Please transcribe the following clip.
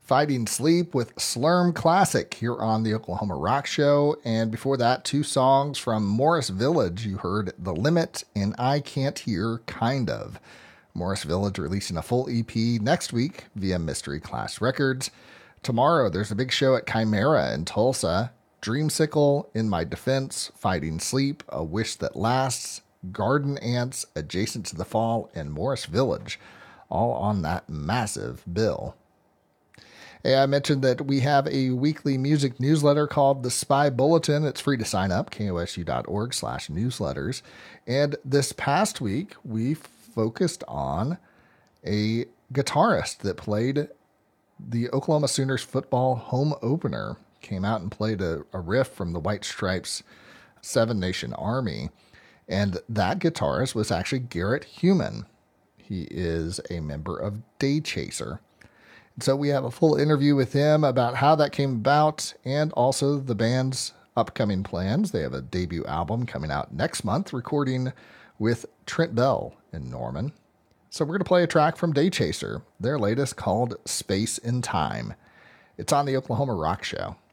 Fighting Sleep with Slurm Classic here on the Oklahoma Rock Show. And before that, two songs from Morris Village. You heard The Limit and I Can't Hear Kind of. Morris Village releasing a full EP next week via Mystery Class Records. Tomorrow, there's a big show at Chimera in Tulsa. Dreamsicle, In My Defense, Fighting Sleep, A Wish That Lasts, Garden Ants, Adjacent to the Fall, and Morris Village, all on that massive bill. Hey, I mentioned that we have a weekly music newsletter called The Spy Bulletin. It's free to sign up, kosu.org/newsletters. And this past week, we focused on a guitarist that played the Oklahoma Sooners football home opener. Came out and played a riff from the White Stripes' Seven Nation Army. And that guitarist was actually Garrett Human. He is a member of Day Chaser. So we have a full interview with him about how that came about and also the band's upcoming plans. They have a debut album coming out next month, recording with Trent Bell in Norman. So we're going to play a track from Day Chaser, their latest called Space and Time. It's on the Oklahoma Rock Show.